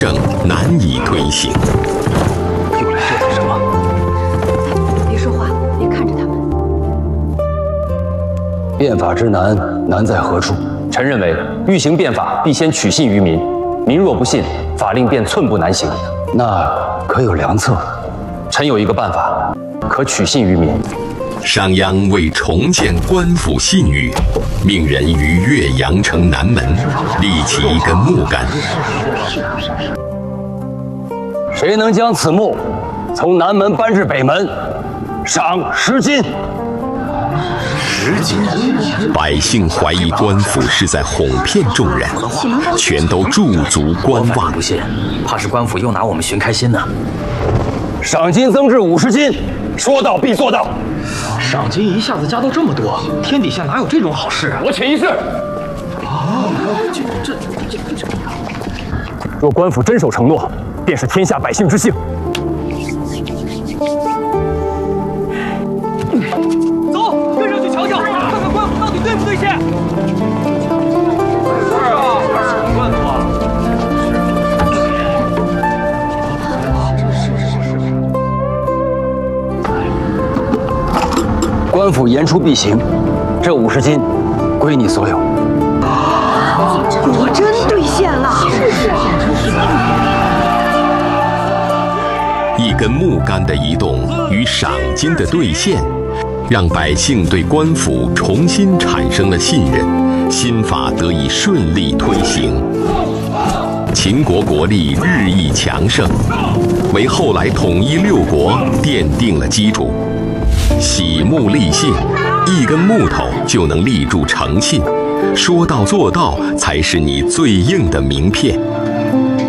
政难以推行。 又来这是什么？ 别说话，别看着他们。 变法之难，难在何处？ 臣认为，欲行变法，必先取信于民。民若不信，法令便寸步难行。 那可有良策？ 臣有一个办法，可取信于民。 商鞅为重建官府信誉，命人于岳阳城南门立起一根木杆。 谁能将此木从南门搬至北门，赏10斤。 10斤！百姓怀疑官府是在哄骗众人，全都驻足观望。 不信，怕是官府又拿我们寻开心呢。 赏金增至50斤，说到必做到。 赏金一下子加到这么多，天底下哪有这种好事啊？ 我请一试。 若官府真守承诺，便是天下百姓之幸。 走，跟上去瞧瞧，看看官府到底对不对线。是啊，官府啊。 官府言出必行，这50斤归你所有。 果真兑现了。 一根木杆的移动与赏金的兑现，让百姓对官府重新产生了信任，新法得以顺利推行。秦国国力日益强盛，为后来统一6国奠定了基础。喜木立信，一根木头就能立住诚信，说到做到才是你最硬的名片。